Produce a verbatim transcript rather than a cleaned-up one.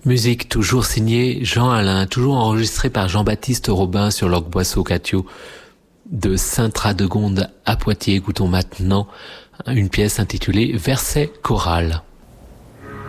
Musique toujours signée Jean Alain, toujours enregistrée par Jean-Baptiste Robin sur l'orgue Boisseau Catio de Sainte-Radegonde à Poitiers. Écoutons maintenant une pièce intitulée Verset choral.